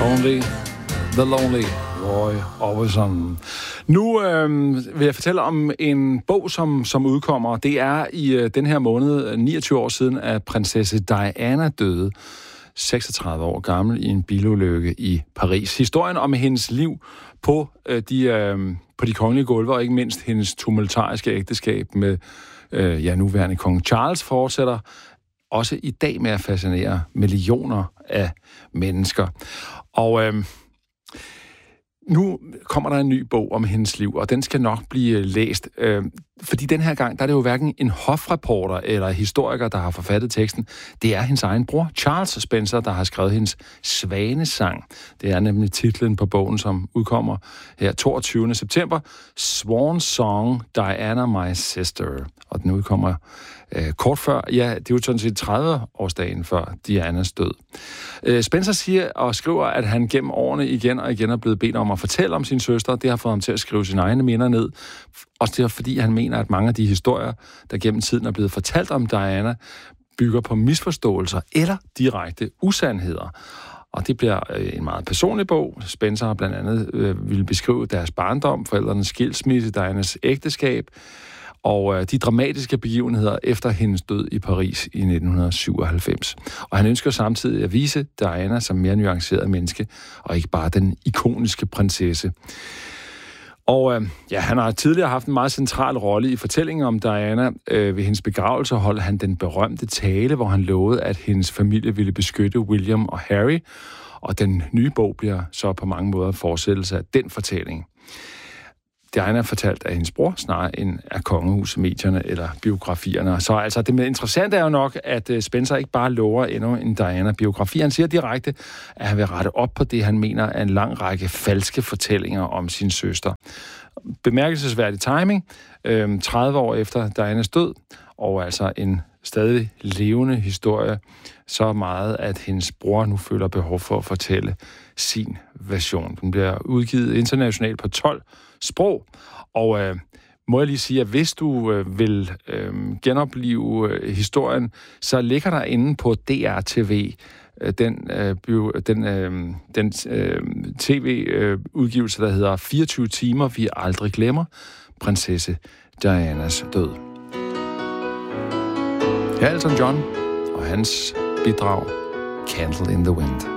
Only the Lonely Roy Orbison. Nu vil jeg fortælle om en bog, som udkommer. Det er i den her måned 29 år siden, at prinsesse Diana døde. 36 år gammel i en bilulykke i Paris. Historien om hendes liv på de kongelige gulve, og ikke mindst hendes tumultariske ægteskab med nuværende kong Charles fortsætter også i dag med at fascinere millioner af mennesker. Og nu kommer der en ny bog om hendes liv, og den skal nok blive læst. Fordi den her gang, der er det jo hverken en hofreporter eller historiker, der har forfattet teksten. Det er hendes egen bror, Charles Spencer, der har skrevet hendes Svanesang. Det er nemlig titlen på bogen, som udkommer her 22. september. Swan Song, Diana My Sister. Og den udkommer kort før, det er jo sådan set 30-årsdagen før Dianas død. Spencer siger og skriver, at han gennem årene igen og igen er blevet bedt om at fortælle om sin søster. Det har fået ham til at skrive sine egne minder ned. Også det er, fordi han mener, at mange af de historier, der gennem tiden er blevet fortalt om Diana, bygger på misforståelser eller direkte usandheder. Og det bliver en meget personlig bog. Spencer har blandt andet ville beskrive deres barndom, forældrenes skilsmisse, Dianas ægteskab, og de dramatiske begivenheder efter hendes død i Paris i 1997. Og han ønsker samtidig at vise Diana som mere nuanceret menneske, og ikke bare den ikoniske prinsesse. Og han har tidligere haft en meget central rolle i fortællingen om Diana. Ved hendes begravelse holdt han den berømte tale, hvor han lovede, at hendes familie ville beskytte William og Harry. Og den nye bog bliver så på mange måder fortsættelse af den fortælling. Diana er fortalt af hendes bror, snarere end af kongehuset, medierne eller biografierne. Så altså, det interessante er jo nok, at Spencer ikke bare lover endnu en Diana-biografi. Han siger direkte, at han vil rette op på det, han mener er en lang række falske fortællinger om sin søster. Bemærkelsesværdig timing, 30 år efter Dianas død, og altså en stadig levende historie, så meget, at hendes bror nu føler behov for at fortælle sin version. Den bliver udgivet internationalt på 12 sprog, og må jeg lige sige, at hvis du vil genopleve historien, så ligger der inde på DRTV den tv-udgivelse, der hedder 24 timer, vi aldrig glemmer, prinsesse Dianas død. Her er Elton John og hans bidrag Candle in the Wind.